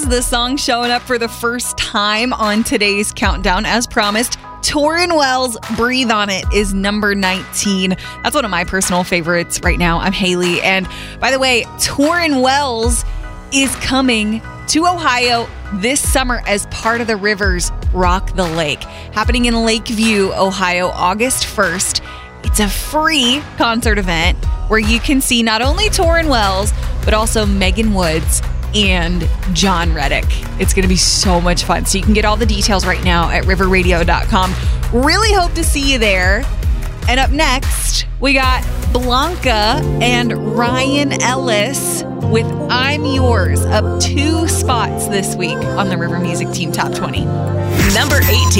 is the song showing up for the first time on today's countdown. As promised, Tauren Wells' Breathe On It is number 19. That's one of my personal favorites right now. I'm Haley. And by the way, Tauren Wells is coming to Ohio this summer as part of the Rivers Rock the Lake, happening in Lakeview, Ohio, August 1st. It's a free concert event where you can see not only Tauren Wells, but also Megan Woods and John Reddick. It's going to be so much fun. So you can get all the details right now at riverradio.com. Really hope to see you there. And up next, we got Blanca and Ryan Ellis with I'm Yours, up 2 spots this week on the River Music Team Top 20. Number 18.